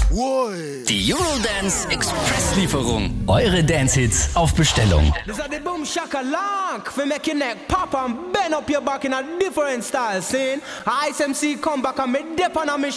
Die Eurodance Express-Lieferung. Eure Dance-Hits auf Bestellung. This is the boom shakalak. We make your neck pop and bend up your back in a different style. Scene. ISMC come back and me dip on a mission.